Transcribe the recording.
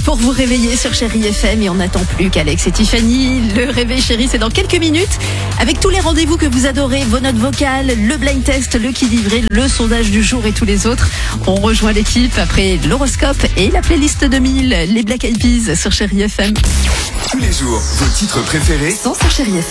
pour vous réveiller sur Chérie FM et on n'attend plus qu'Alex et Tiffany. Le réveil chéri, c'est dans quelques minutes avec tous les rendez-vous que vous adorez, vos notes vocales, le blind test, le qui livré, le sondage du jour et tous les autres. On rejoint l'équipe après l'horoscope et la playlist 2000, les Black Eyed Peas sur Chérie FM. Tous les jours, vos titres préférés Sont sur Chérie FM.